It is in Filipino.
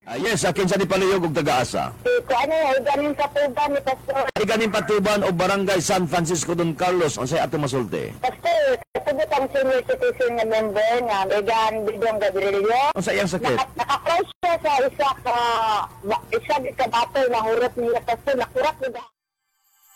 Yes, akin sa di paluyog ug taga-asa. Ano, ganing katuban ni Pastor. Ay ganing patuban o barangay San Francisco Don Carlos unsay ato masulti? Pastor, kasabot ang senior citizen na member nga Megan Bidong Gabrielio. Unsa iyang sakit? Naka-close siya sa isa ka bato na hurot niya Pastor, nakurat niya.